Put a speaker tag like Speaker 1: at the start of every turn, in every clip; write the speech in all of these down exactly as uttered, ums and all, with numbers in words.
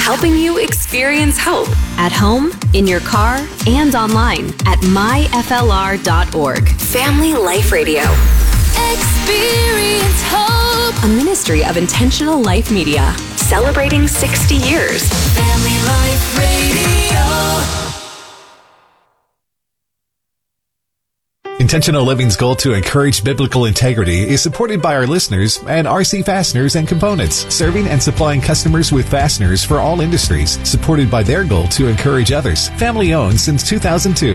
Speaker 1: helping you experience hope at home, in your car, and online at my f l r dot org. Family Life Radio. Experience hope. A ministry of Intentional Life Media, celebrating sixty years. Family Life Radio.
Speaker 2: Intentional Living's goal to encourage biblical integrity is supported by our listeners and R C Fasteners and Components, serving and supplying customers with fasteners for all industries, supported by their goal to encourage others. Family owned since two thousand two.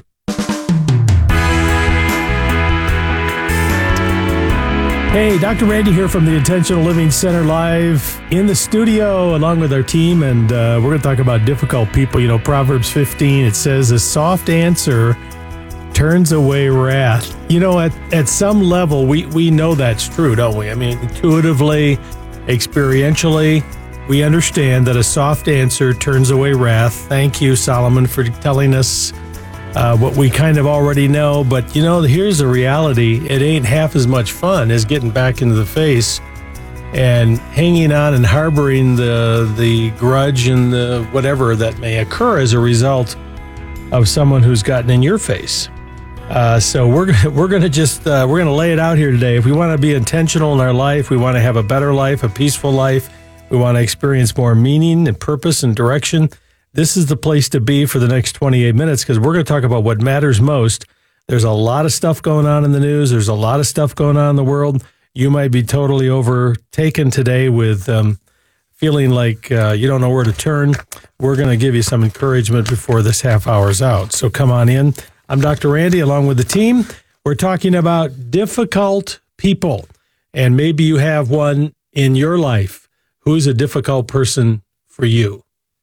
Speaker 3: Hey, Doctor Randy here from the Intentional Living Center live in the studio along with our team, and uh, we're going to talk about difficult people. You know, Proverbs fifteen, it says, a soft answer turns away wrath. You know, at, at some level, we, we know that's true, don't we? I mean, intuitively, experientially, we understand that a soft answer turns away wrath. Thank you, Solomon, for telling us uh, what we kind of already know. But, you know, here's the reality. It ain't half as much fun as getting back into the face and hanging on and harboring the, the grudge and the whatever that may occur as a result of someone who's gotten in your face. Uh, so we're we're going to just uh, we're going to lay it out here today. If we want to be intentional in our life, we want to have a better life, a peaceful life, we want to experience more meaning and purpose and direction, this is the place to be for the next twenty-eight minutes, because we're going to talk about what matters most. There's a lot of stuff going on in the news. There's a lot of stuff going on in the world. You might be totally overtaken today with um, feeling like uh, you don't know where to turn. We're going to give you some encouragement before this half hour's out. So come on in. I'm Doctor Randy, along with the team. We're talking about difficult people, and maybe you have one in your life. Who's a difficult person for you?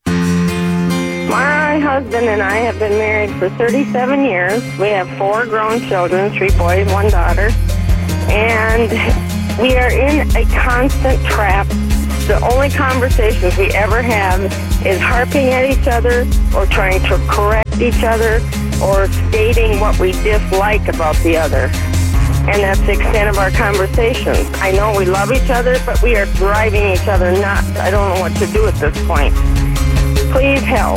Speaker 4: My husband and I have been married for thirty-seven years. We have four grown children, three boys, one daughter, and we are in a constant trap. The only conversations we ever have is harping at each other or trying to correct each other or stating what we dislike about the other. And that's the extent of our conversations. I know we love each other, but we are driving each other nuts. I don't know what to do at this point. Please help.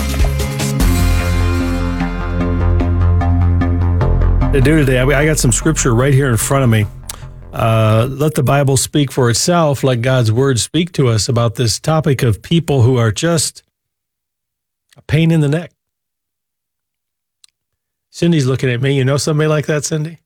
Speaker 3: To do today, I got some scripture right here in front of me. Uh, let the Bible speak for itself. Let God's word speak to us about this topic of people who are just a pain in the neck. Cindy's looking at me. You know somebody like that, Cindy?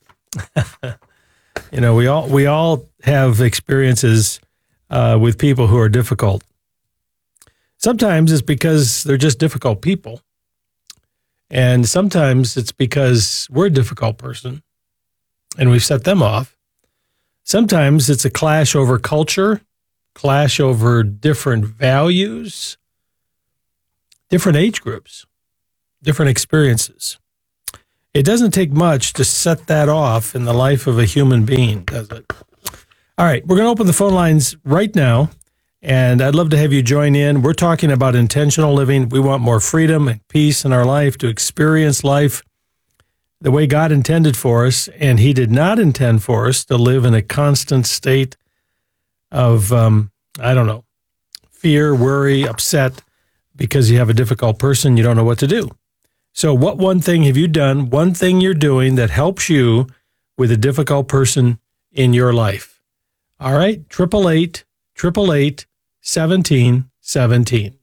Speaker 3: You know, we all we all have experiences uh, with people who are difficult. Sometimes it's because they're just difficult people. And sometimes it's because we're a difficult person and we've set them off. Sometimes it's a clash over culture, clash over different values, different age groups, different experiences. It doesn't take much to set that off in the life of a human being, does it? All right, we're going to open the phone lines right now, and I'd love to have you join in. We're talking about intentional living. We want more freedom and peace in our life, to experience life the way God intended for us, and He did not intend for us to live in a constant state of, um, I don't know, fear, worry, upset, because you have a difficult person, you don't know what to do. So what one thing have you done, one thing you're doing that helps you with a difficult person in your life? All right, eight eight eight, eight eight eight, seventeen seventeen.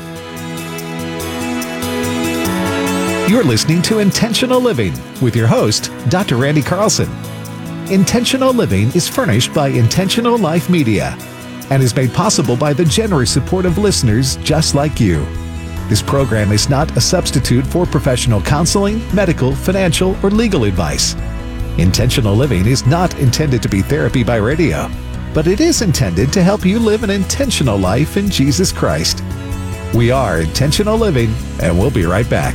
Speaker 2: You're listening to Intentional Living with your host, Doctor Randy Carlson. Intentional Living is furnished by Intentional Life Media and is made possible by the generous support of listeners just like you. This program is not a substitute for professional counseling, medical, financial, or legal advice. Intentional Living is not intended to be therapy by radio, but it is intended to help you live an intentional life in Jesus Christ. We are Intentional Living, and we'll be right back.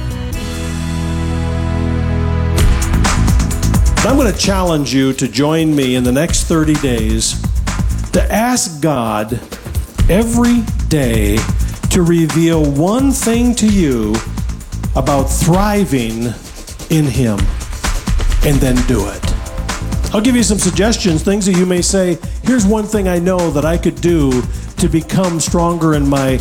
Speaker 5: I'm going to challenge you to join me in the next thirty days to ask God every day to reveal one thing to you about thriving in Him, and then do it. I'll give you some suggestions, things that you may say, here's one thing I know that I could do to become stronger in my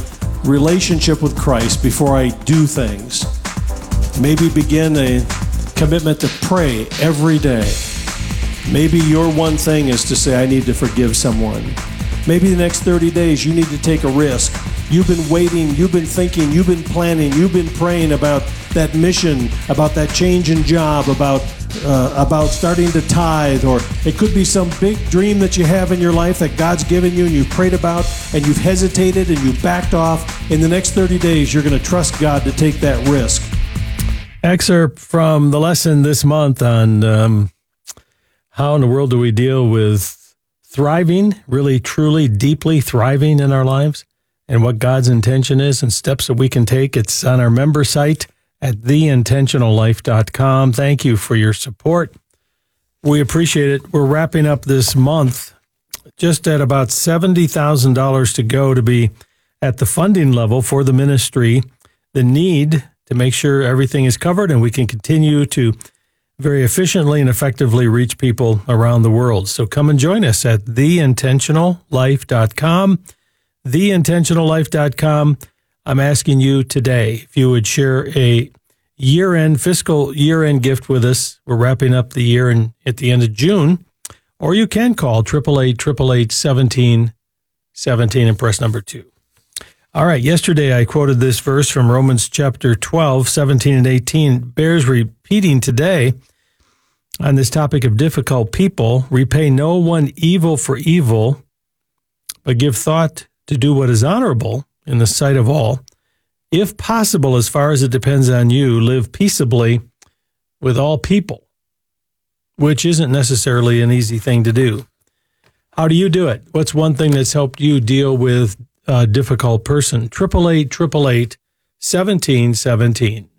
Speaker 5: relationship with Christ before I do things. Maybe begin a commitment to pray every day. Maybe your one thing is to say, I need to forgive someone. Maybe the next thirty days you need to take a risk. You've been waiting, you've been thinking, you've been planning, you've been praying about that mission, about that change in job, about uh, about starting to tithe, or it could be some big dream that you have in your life that God's given you and you've prayed about and you've hesitated and you backed off. In the next thirty days, you're going to trust God to take that risk.
Speaker 3: Excerpt from the lesson this month on um, how in the world do we deal with thriving, really, truly, deeply thriving in our lives, and what God's intention is and steps that we can take. It's on our member site at the intentional life dot com. Thank you for your support. We appreciate it. We're wrapping up this month just at about seventy thousand dollars to go to be at the funding level for the ministry. The need to make sure everything is covered and we can continue to very efficiently and effectively reach people around the world. So come and join us at the intentional life dot com. the intentional life dot com. I'm asking you today if you would share a year-end, fiscal year-end gift with us. We're wrapping up the year in, at the end of June. Or you can call eight eight eight, eight eight eight, seventeen seventeen and press number two. All right, yesterday I quoted this verse from Romans chapter twelve, seventeen and eighteen. Bears repeating today on this topic of difficult people. Repay no one evil for evil, but give thought to do what is honorable in the sight of all. If possible, as far as it depends on you, live peaceably with all people, which isn't necessarily an easy thing to do. How do you do it? What's one thing that's helped you deal with a difficult person? eight eight eight, eight eight eight, seventeen seventeen.